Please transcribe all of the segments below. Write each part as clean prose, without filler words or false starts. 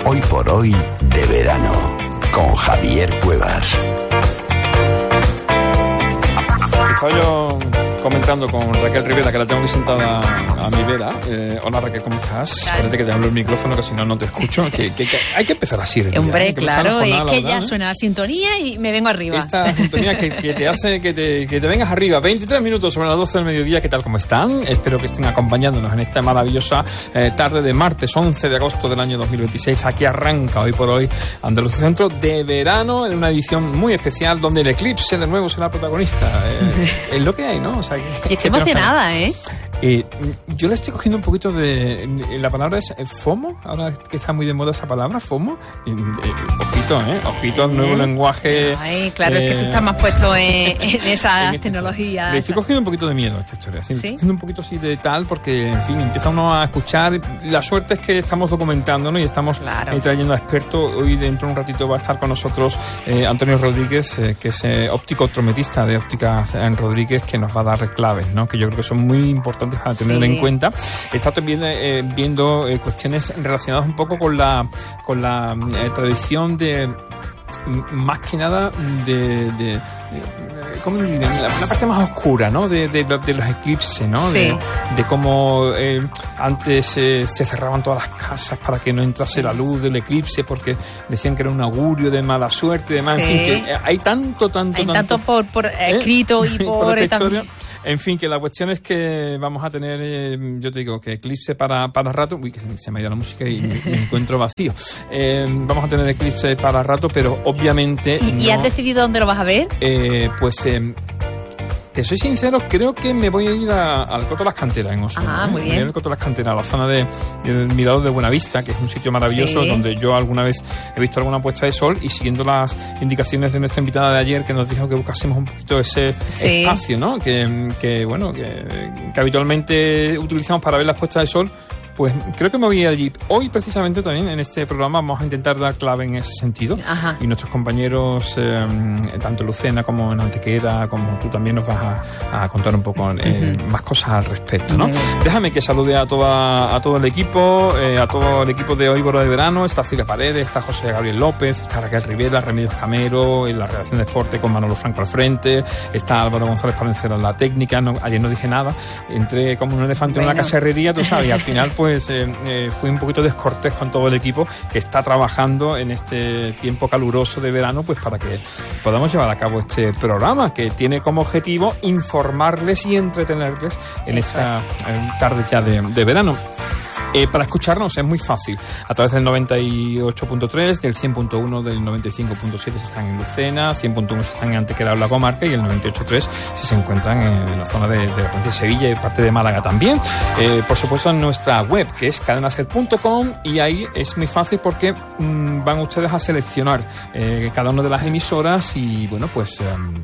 Hoy por hoy de verano, con Javier Cuevas. Estaba yo comentando con Raquel Rivera, que la tengo aquí sentada a mi vera. Hola Raquel, ¿cómo estás? Espérate que te hablo el micrófono, que si no, no te escucho. Que hay que empezar así. Hombre, claro, es que ya suena la sintonía y me vengo arriba. Esta sintonía que te hace que te vengas arriba. 23 minutos sobre las 12 del mediodía. ¿Qué tal? ¿Cómo están? Espero que estén acompañándonos en esta maravillosa tarde de martes 11 de agosto del año 2026. Aquí arranca Hoy por Hoy Andalucía Centro de verano, en una edición muy especial donde el eclipse de nuevo será protagonista. Es lo que hay, ¿no? O sea, y estoy emocionada, yo le estoy cogiendo un poquito de... La palabra es FOMO, ahora que está muy de moda esa palabra, FOMO. Ojito, nuevo lenguaje. Ay, claro, es que tú estás más puesto en esas tecnologías. Le estoy cogiendo un poquito de miedo a esta historia. ¿Sí? Cogiendo un poquito así de tal, porque, en fin, empieza uno a escuchar. La suerte es que estamos documentando, ¿no? Y estamos trayendo a expertos. Hoy, dentro de un ratito, va a estar con nosotros Antonio Rodríguez, que es óptico optometrista de Ópticas en Rodríguez, que nos va a dar claves, ¿no? Que yo creo que son muy importantes a tener en cuenta. Está también viendo cuestiones relacionadas un poco con la tradición de, más que nada, de ¿cómo diría? La parte más oscura, ¿no? De los eclipses, ¿no? Sí. De cómo antes se cerraban todas las casas para que no entrase la luz del eclipse, porque decían que era un augurio de mala suerte y demás. Sí. En fin, que hay tanto por escrito y por historia. En fin, que la cuestión es que vamos a tener, yo te digo, que eclipse para rato. Uy, que se me ha ido la música y me encuentro vacío. Vamos a tener eclipse para rato, pero obviamente... ¿Y has decidido dónde lo vas a ver? Te soy sincero, creo que me voy a ir al Coto de las Canteras en Osuna. Muy bien. El Coto de las Canteras, a la zona del Mirador de Buenavista, que es un sitio maravilloso, donde yo alguna vez he visto alguna puesta de sol, y siguiendo las indicaciones de nuestra invitada de ayer, que nos dijo que buscásemos un poquito ese espacio, ¿no? Que habitualmente utilizamos para ver las puestas de sol. Pues creo que me voy a ir allí. Hoy, precisamente, también en este programa vamos a intentar dar clave en ese sentido. Y nuestros compañeros, tanto Lucena como en Antequera, como tú también, nos vas a contar un poco más cosas al respecto, ¿no? Déjame que salude a todo el equipo, de Hoy por Hoy de Verano. Está Cilia Paredes, está José Gabriel López, está Raquel Rivera, Remedios Camero, en la redacción de Deporte con Manolo Franco al frente, está Álvaro González Palencero en la técnica. Ayer no dije nada, entré como un elefante en una cacharrería, tú sabes, y al final pues fui un poquito descortés con todo el equipo que está trabajando en este tiempo caluroso de verano, pues para que podamos llevar a cabo este programa, que tiene como objetivo informarles y entretenerles en esta tarde ya de verano. Para escucharnos es muy fácil, a través del 98.3, del 100.1, del 95.7 si están en Lucena, 100.1 si están en Antequera o la comarca, y el 98.3 si se encuentran en la zona de la provincia de Sevilla y parte de Málaga también. Por supuesto, en nuestra web, que es cadenaser.com, y ahí es muy fácil porque van ustedes a seleccionar cada una de las emisoras y, bueno, pues...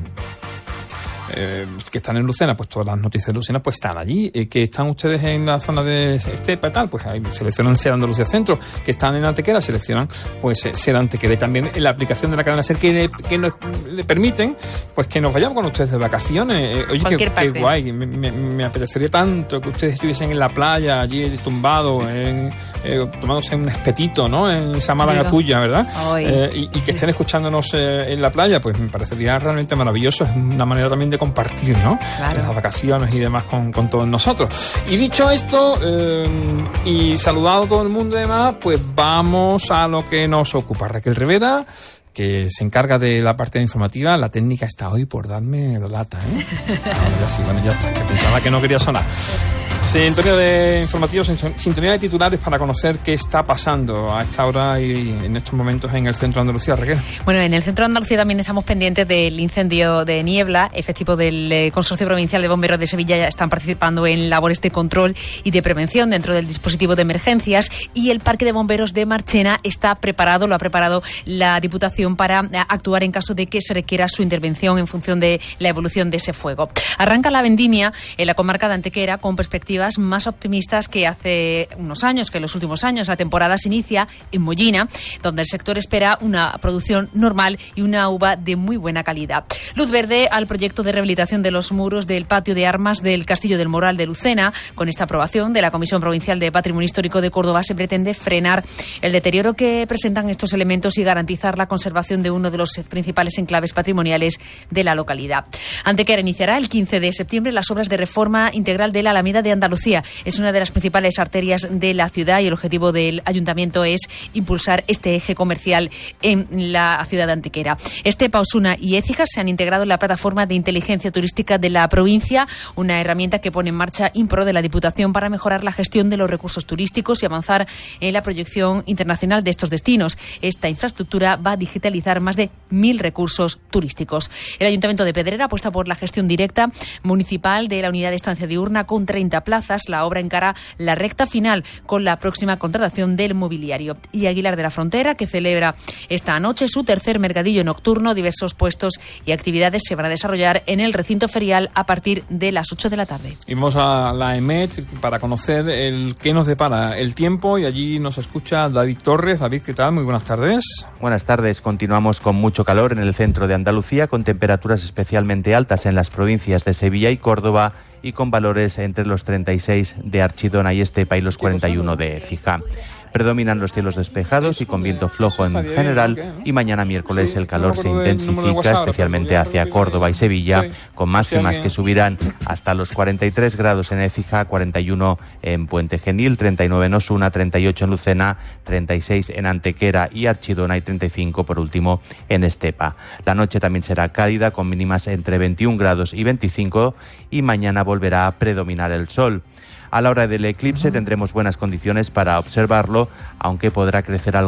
que están en Lucena, pues todas las noticias de Lucena pues están allí. Que están ustedes en la zona de Estepa y tal, pues ahí seleccionan Ser Andalucía Centro. Que están en Antequera, seleccionan pues Ser Antequera. Y también en la aplicación de la cadena Ser, que nos le permiten pues que nos vayamos con ustedes de vacaciones. Oye, qué guay, me apetecería tanto que ustedes estuviesen en la playa, allí tumbados, tomándose un espetito, ¿no? En esa Málaga tuya, ¿verdad? Y que estén escuchándonos en la playa, pues me parecería realmente maravilloso. Es una manera también de compartir, ¿no? Las vacaciones y demás con todos nosotros. Y dicho esto, y saludado a todo el mundo y demás, pues vamos a lo que nos ocupa. Raquel Rivera, que se encarga de la parte informativa. La técnica está hoy por darme la lata, ya está, que pensaba que no quería sonar. Sintonía de informativos, sintonía de titulares para conocer qué está pasando a esta hora y en estos momentos en el centro de Andalucía, Raquel. Bueno, en el centro de Andalucía también estamos pendientes del incendio de Niebla. Efectivos del Consorcio Provincial de Bomberos de Sevilla ya están participando en labores de control y de prevención dentro del dispositivo de emergencias, y el Parque de Bomberos de Marchena está preparado, lo ha preparado la Diputación para actuar en caso de que se requiera su intervención en función de la evolución de ese fuego. Arranca la vendimia en la comarca de Antequera con perspectiva expectativas más optimistas que hace unos años, que en los últimos años. La temporada se inicia en Mollina, donde el sector espera una producción normal y una uva de muy buena calidad. Luz verde al proyecto de rehabilitación de los muros del patio de armas del Castillo del Moral de Lucena. Con esta aprobación de la Comisión Provincial de Patrimonio Histórico de Córdoba se pretende frenar el deterioro que presentan estos elementos y garantizar la conservación de uno de los principales enclaves patrimoniales de la localidad. Antequera iniciará el 15 de septiembre las obras de reforma integral de la Alameda de Andalucía. Es una de las principales arterias de la ciudad y el objetivo del ayuntamiento es impulsar este eje comercial en la ciudad de Antequera. Estepa, Osuna y Écija se han integrado en la plataforma de inteligencia turística de la provincia, una herramienta que pone en marcha Impro de la Diputación para mejorar la gestión de los recursos turísticos y avanzar en la proyección internacional de estos destinos. Esta infraestructura va a digitalizar más de 1.000 recursos turísticos. El Ayuntamiento de Pedrera apuesta por la gestión directa municipal de la unidad de estancia diurna con 30 plazas. La obra encara la recta final con la próxima contratación del mobiliario. Y Aguilar de la Frontera, que celebra esta noche su tercer mercadillo nocturno. Diversos puestos y actividades se van a desarrollar en el recinto ferial a partir de las 8 de la tarde. Y vamos a la EMET para conocer qué nos depara el tiempo, y allí nos escucha David Torres. David, ¿qué tal? Muy buenas tardes. Buenas tardes. Continuamos con mucho calor en el centro de Andalucía, con temperaturas especialmente altas en las provincias de Sevilla y Córdoba, y con valores entre los 36 de Archidona y Estepa y los 41 de Écija. Predominan los cielos despejados y con viento flojo en general, y mañana miércoles el calor se intensifica, especialmente hacia Córdoba y Sevilla, con máximas que subirán hasta los 43 grados en Écija, 41 en Puente Genil, 39 en Osuna, 38 en Lucena, 36 en Antequera y Archidona y 35 por último en Estepa. La noche también será cálida, con mínimas entre 21 grados y 25, y mañana volverá a predominar el sol. A la hora del eclipse tendremos buenas condiciones para observarlo, aunque podrá crecer algo